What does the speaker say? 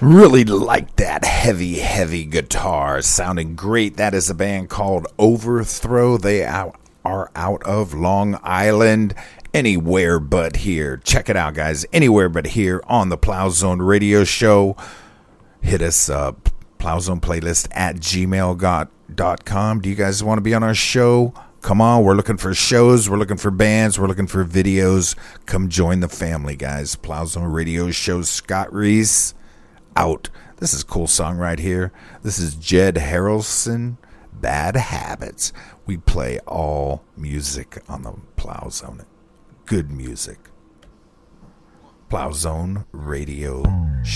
Really like that heavy guitar. Sounding great. That is a band called Overthrow. They are out of Long Island. Anywhere but here. Check it out, guys. Anywhere but here on the Plow Zone Radio Show. Hit us up. PlowZonePlaylist at gmail.com. Do you guys want to be on our show? Come on, we're looking for shows, we're looking for bands, we're looking for videos. Come join the family, guys. Plow Zone Radio Show, Scott Reese, out. This is a cool song right here. This is Jed Harrelson, Bad Habits. We play all music on the Plow Zone. Good music. Plow Zone Radio Show.